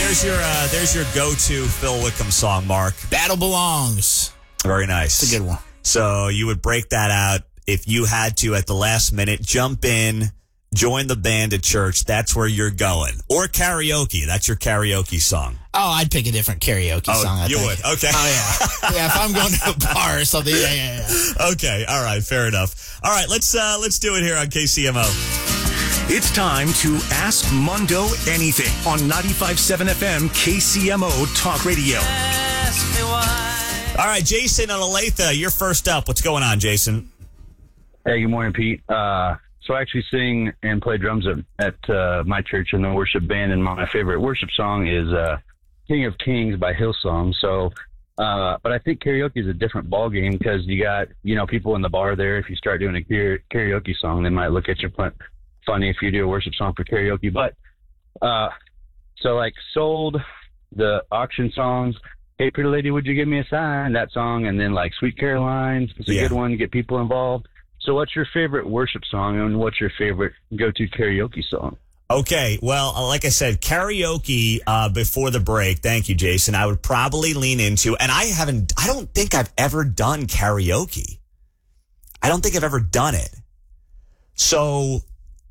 there's your go-to Phil Wickham song, Mark. Battle Belongs. Very nice. It's a good one. So you would break that out if you had to at the last minute, jump in, join the band at church. That's where you're going. Or karaoke. That's your karaoke song. Oh, I'd pick a different karaoke song. I you think. would? Okay. Oh, yeah. Yeah, if I'm going to a bar or something. Yeah. Okay. All right. Fair enough. All right. Let's do it here on KCMO. It's time to Ask Mundo Anything on 95.7 FM KCMO Talk Radio. All right, Jason and Olathe, you're first up. What's going on, Jason? Hey, good morning, Pete. So I actually sing and play drums at my church in the worship band, and my favorite worship song is King of Kings by Hillsong. So, but I think karaoke is a different ballgame because you got, people in the bar there. If you start doing a karaoke song, they might look at you funny if you do a worship song for karaoke. But so like Sold, the auction songs, Hey Pretty Lady, Would You Give Me a Sign, that song, and then like Sweet Caroline is a good one to get people involved. So what's your favorite worship song, and what's your favorite go-to karaoke song? Okay, well, like I said, karaoke before the break, thank you, Jason, I would probably lean into, and I don't think I've ever done karaoke. I don't think I've ever done it. So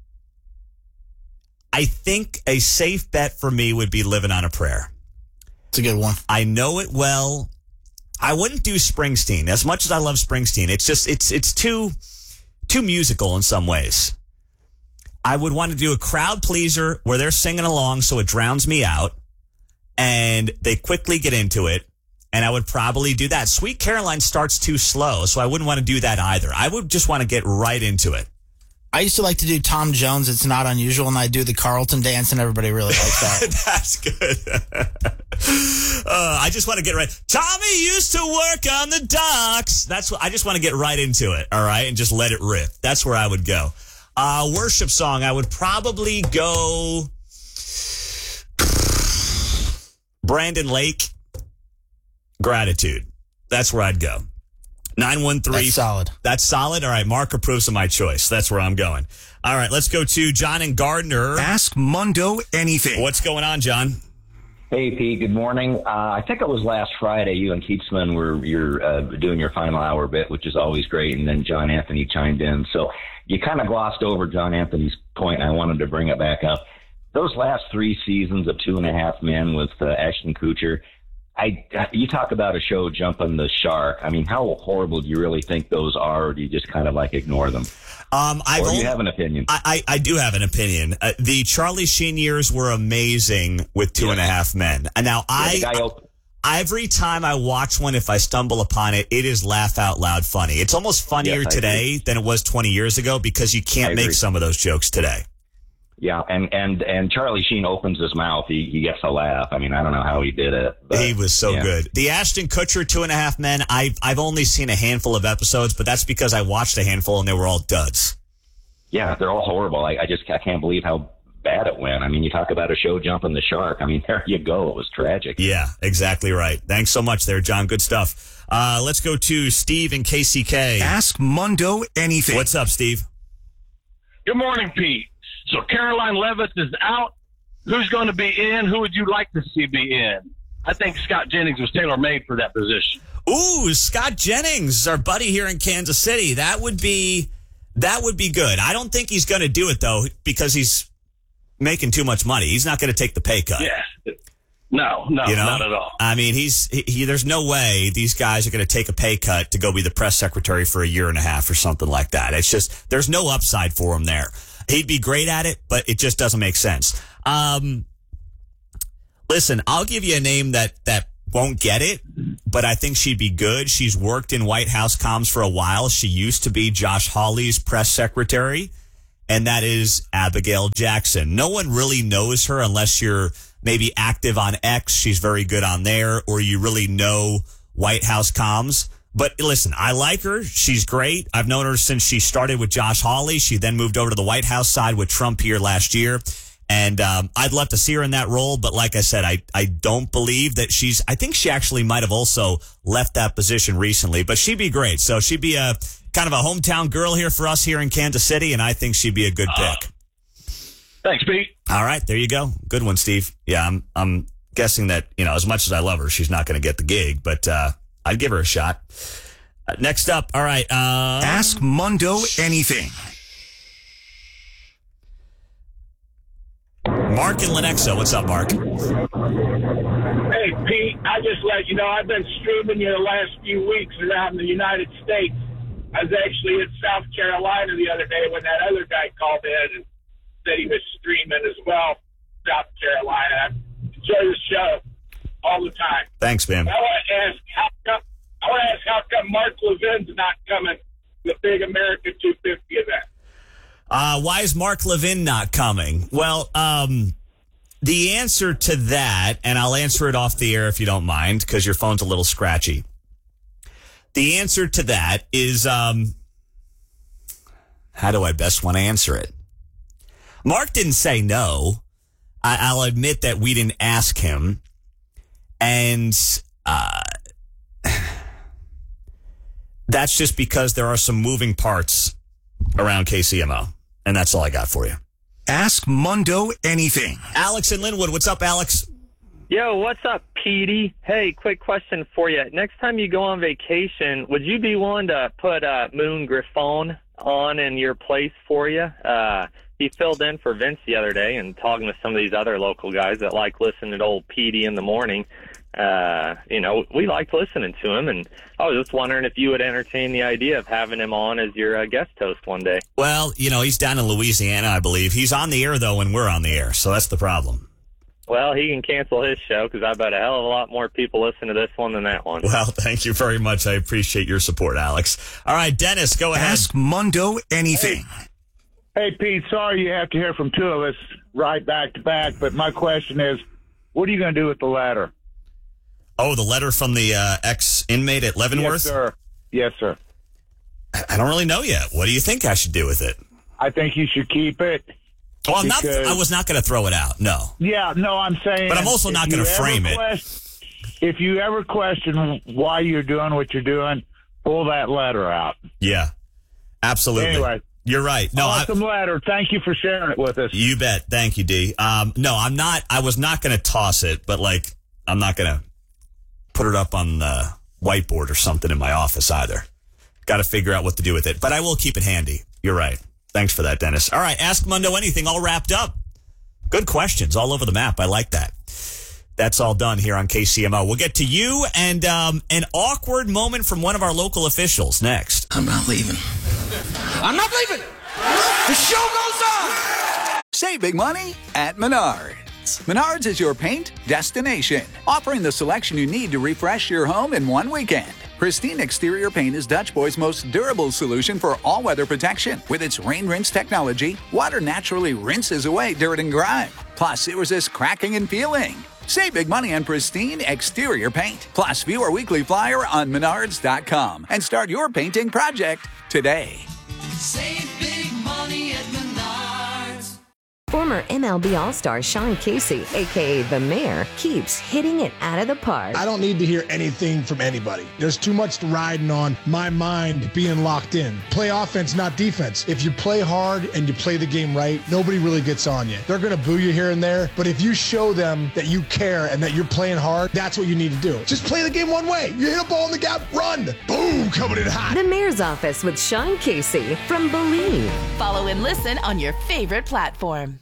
I think a safe bet for me would be Living on a Prayer. It's a good one. I know it well. I wouldn't do Springsteen. As much as I love Springsteen, it's just it's too musical in some ways. I would want to do a crowd pleaser where they're singing along so it drowns me out and they quickly get into it, and I would probably do that. Sweet Caroline starts too slow, so I wouldn't want to do that either. I would just want to get right into it. I used to like to do Tom Jones, It's Not Unusual, and I do the Carlton dance, and everybody really likes that. That's good. I just want to get right. Tommy used to work on the docks. That's what I just want to get right into it. All right. And just let it rip. That's where I would go. Worship song. I would probably go Brandon Lake. Gratitude. That's where I'd go. 913. That's solid. That's solid. All right. Mark approves of my choice. That's where I'm going. All right. Let's go to John and Gardner. Ask Mundo Anything. What's going on, John? Hey, Pete, good morning. I think it was last Friday you and Keatsman were doing your final hour bit, which is always great, and then John Anthony chimed in. So you kind of glossed over John Anthony's point, and I wanted to bring it back up. Those last 3 seasons of 2.5 Men with Ashton Kutcher, you talk about a show jumping the shark. I mean, how horrible do you really think those are, or do you just kind of like ignore them? Or do you have an opinion? I do have an opinion. The Charlie Sheen years were amazing with 2.5 Men. And now every time I watch one, if I stumble upon it, it is laugh out loud funny. It's almost funnier today than it was 20 years ago because you can't make some of those jokes today. Yeah, and Charlie Sheen opens his mouth. He gets a laugh. I mean, I don't know how he did it. But, he was so good. The Ashton Kutcher 2.5 Men, I've only seen a handful of episodes, but that's because I watched a handful and they were all duds. Yeah, they're all horrible. I can't believe how bad it went. I mean, you talk about a show jumping the shark. I mean, there you go. It was tragic. Yeah, exactly right. Thanks so much there, John. Good stuff. Let's go to Steve in KCK. Ask Mundo Anything. What's up, Steve? Good morning, Pete. So Caroline Levitt is out. Who's going to be in? Who would you like to see be in? I think Scott Jennings was tailor-made for that position. Ooh, Scott Jennings, our buddy here in Kansas City. That would be good. I don't think he's going to do it, though, because he's making too much money. He's not going to take the pay cut. Yeah. No, not at all. I mean, there's no way these guys are going to take a pay cut to go be the press secretary for 1.5 years or something like that. It's just, there's no upside for him there. He'd be great at it, but it just doesn't make sense. Listen, I'll give you a name that won't get it, but I think she'd be good. She's worked in White House comms for a while. She used to be Josh Hawley's press secretary, and that is Abigail Jackson. No one really knows her unless you're maybe active on X. She's very good on there, or you really know White House comms. But listen, I like her. She's great. I've known her since she started with Josh Hawley. She then moved over to the White House side with Trump here last year. And I'd love to see her in that role. But like I said, I don't believe that I think she actually might have also left that position recently. But she'd be great. So she'd be a kind of a hometown girl here for us here in Kansas City. And I think she'd be a good pick. Thanks, Pete. All right. There you go. Good one, Steve. Yeah, I'm guessing that, as much as I love her, she's not going to get the gig, but I'd give her a shot. Next up, all right. Ask Mundo anything. Mark in Lenexa. What's up, Mark? Hey, Pete, I just let you know I've been streaming you the last few weeks around the United States. I was actually in South Carolina the other day when that other guy called in and said he was streaming as well. South Carolina. I enjoy the show all the time. Thanks, man. I want to ask how come Mark Levin's not coming to the big America 250 event? Why is Mark Levin not coming? Well, the answer to that, and I'll answer it off the air if you don't mind, because your phone's a little scratchy. The answer to that is, how do I best want to answer it? Mark didn't say no. I'll admit that we didn't ask him. And that's just because there are some moving parts around KCMO. And that's all I got for you. Ask Mundo anything. Alex in Linwood. What's up, Alex? Yo, what's up, Petey? Hey, quick question for you. Next time you go on vacation, would you be willing to put Moon Griffon on in your place for you? He filled in for Vince the other day, and talking to some of these other local guys that like listening to old Petey in the morning. We liked listening to him, and I was just wondering if you would entertain the idea of having him on as your guest host one day. Well, he's down in Louisiana, I believe. He's on the air, though, when we're on the air, so that's the problem. Well, he can cancel his show because I bet a hell of a lot more people listen to this one than that one. Well, thank you very much. I appreciate your support, Alex. All right, Dennis, go ahead. Ask Mundo anything. Hey, Pete, sorry you have to hear from two of us right back to back, but my question is, what are you going to do with the letter? Oh, the letter from the ex-inmate at Leavenworth? Yes, sir. Yes, sir. I don't really know yet. What do you think I should do with it? I think you should keep it. Well, I was not going to throw it out, no. Yeah, no, I'm saying... But I'm also not going to frame it. If you ever question why you're doing what you're doing, pull that letter out. Yeah, absolutely. Anyway. You're right. No, awesome letter. Thank you for sharing it with us. You bet. Thank you, D. No, I'm not. I was not going to toss it, but I'm not going to put it up on the whiteboard or something in my office either. Got to figure out what to do with it, but I will keep it handy. You're right. Thanks for that, Dennis. All right. Ask Mundo anything. All wrapped up. Good questions all over the map. I like that. That's all done here on KCMO. We'll get to you and an awkward moment from one of our local officials next. I'm not leaving. I'm not leaving. The show goes on. Save big money at Menards. Menards is your paint destination, offering the selection you need to refresh your home in one weekend. Pristine Exterior Paint is Dutch Boy's most durable solution for all-weather protection. With its rain rinse technology, water naturally rinses away dirt and grime. Plus, it resists cracking and peeling. Save big money on Pristine Exterior Paint. Plus, view our weekly flyer on Menards.com and start your painting project today. Save big money at Menards. Former MLB All-Star Sean Casey, a.k.a. The Mayor, keeps hitting it out of the park. I don't need to hear anything from anybody. There's too much riding on my mind being locked in. Play offense, not defense. If you play hard and you play the game right, nobody really gets on you. They're going to boo you here and there, but if you show them that you care and that you're playing hard, that's what you need to do. Just play the game one way. You hit a ball in the gap, run. Boom, coming in hot. The Mayor's Office with Sean Casey from Believe. Follow and listen on your favorite platform.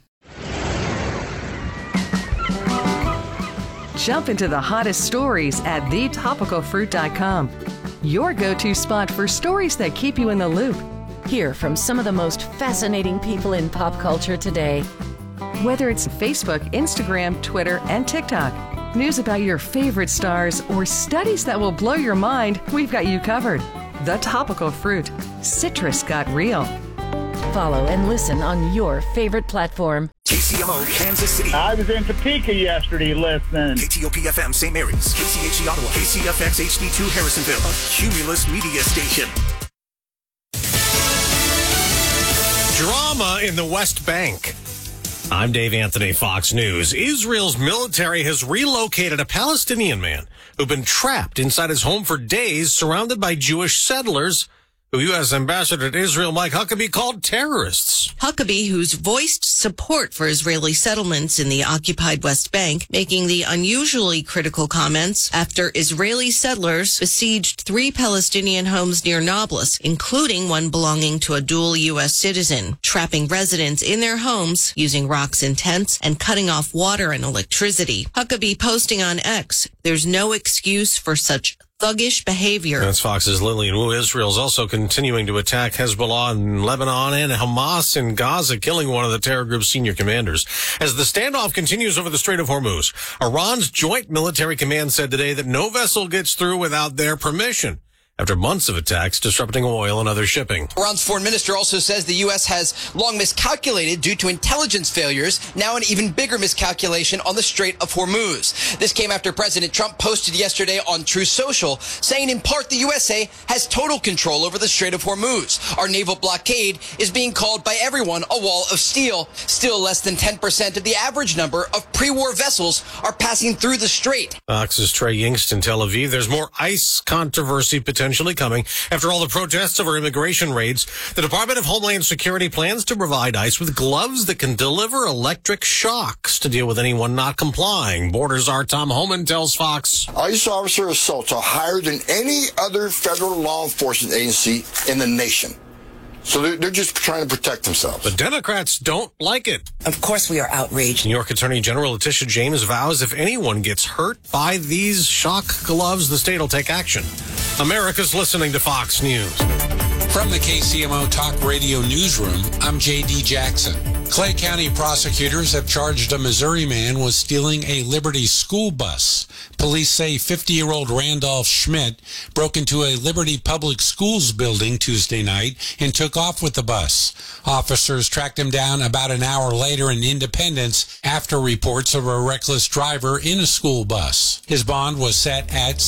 Jump into the hottest stories at thetopicalfruit.com. Your go-to spot for stories that keep you in the loop. Hear from some of the most fascinating people in pop culture today. Whether it's Facebook, Instagram, Twitter, and TikTok, news about your favorite stars, or studies that will blow your mind, we've got you covered. The Topical Fruit. Citrus got real. Follow and listen on your favorite platform. KCMO, Kansas City. I was in Topeka yesterday listening. KTOP-FM, St. Mary's. KCHE Ottawa. KCFX HD2 Harrisonville. A Cumulus media station. Drama in the West Bank. I'm Dave Anthony, Fox News. Israel's military has relocated a Palestinian man who'd been trapped inside his home for days, surrounded by Jewish settlers who U.S. Ambassador to Israel Mike Huckabee called terrorists. Huckabee, who's voiced support for Israeli settlements in the occupied West Bank, making the unusually critical comments after Israeli settlers besieged 3 Palestinian homes near Nablus, including one belonging to a dual U.S. citizen, trapping residents in their homes using rocks and tents and cutting off water and electricity. Huckabee posting on X, "There's no excuse for such thuggish behavior." That's Fox's Lillian Wu. Israel's also continuing to attack Hezbollah in Lebanon and Hamas in Gaza, killing one of the terror group's senior commanders. As the standoff continues over the Strait of Hormuz, Iran's Joint Military Command said today that no vessel gets through without their permission, after months of attacks disrupting oil and other shipping. Iran's foreign minister also says the U.S. has long miscalculated due to intelligence failures, now an even bigger miscalculation on the Strait of Hormuz. This came after President Trump posted yesterday on Truth Social, saying in part the USA has total control over the Strait of Hormuz. Our naval blockade is being called by everyone a wall of steel. Still less than 10% of the average number of pre-war vessels are passing through the strait. Fox's Trey Yingst in Tel Aviv. There's more ICE controversy potentially coming after all the protests over immigration raids. The Department of Homeland Security plans to provide ICE with gloves that can deliver electric shocks to deal with anyone not complying. Borders' Tom Homan tells Fox. ICE officer assaults are higher than any other federal law enforcement agency in the nation. So they're just trying to protect themselves. But Democrats don't like it. Of course we are outraged. New York Attorney General Letitia James vows if anyone gets hurt by these shock gloves, the state will take action. America's listening to Fox News. From the KCMO Talk Radio Newsroom, I'm J.D. Jackson. Clay County prosecutors have charged a Missouri man with stealing a Liberty school bus. Police say 50-year-old Randolph Schmidt broke into a Liberty Public Schools building Tuesday night and took off with the bus. Officers tracked him down about an hour later in Independence after reports of a reckless driver in a school bus. His bond was set at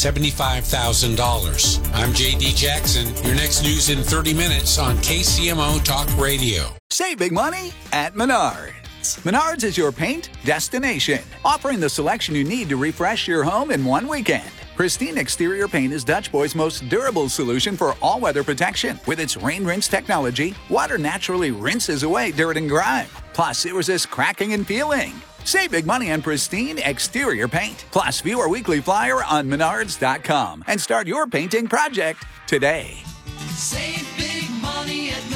$75,000. I'm J.D. Jackson. Your next news in 30 minutes on KCMO Talk Radio. Save big money at Menards. Menards is your paint destination, offering the selection you need to refresh your home in one weekend. Pristine Exterior Paint is Dutch Boy's most durable solution for all-weather protection. With its rain rinse technology, water naturally rinses away dirt and grime. Plus, it resists cracking and peeling. Save big money on Pristine Exterior Paint. Plus, view our weekly flyer on Menards.com and start your painting project today. Save big money at Menards.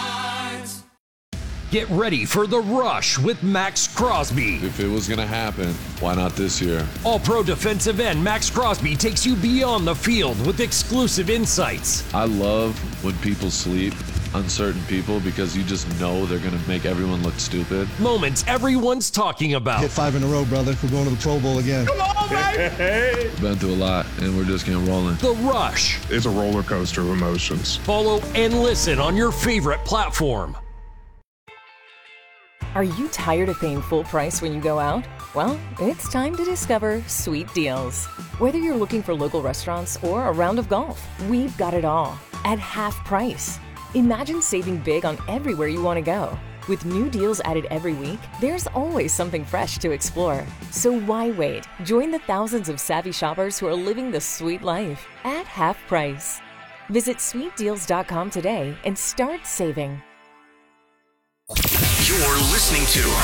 Get ready for The Rush with Max Crosby. If it was going to happen, why not this year? All-pro defensive end Max Crosby takes you beyond the field with exclusive insights. I love when people sleep, uncertain people, because you just know they're going to make everyone look stupid. Moments everyone's talking about. Hit 5 in a row, brother. We're going to the Pro Bowl again. Come on, baby! Been through a lot, and we're just getting rolling. The Rush. It's a roller coaster of emotions. Follow and listen on your favorite platform. Are you tired of paying full price when you go out? Well, it's time to discover Sweet Deals. Whether you're looking for local restaurants or a round of golf, we've got it all at half price. Imagine saving big on everywhere you want to go. With new deals added every week, there's always something fresh to explore. So why wait? Join the thousands of savvy shoppers who are living the sweet life at half price. Visit sweetdeals.com today and start saving. You're listening to